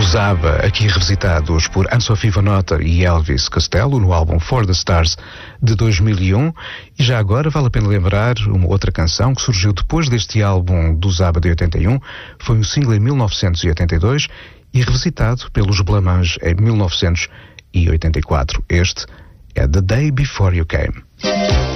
Os ABBA, aqui revisitados por Anne-Sophie Van Otter e Elvis Costello no álbum For the Stars de 2001. E já agora vale a pena lembrar uma outra canção que surgiu depois deste álbum dos ABBA de 81, foi um single em 1982 e revisitado pelos Blamange em 1984. Este é The Day Before You Came.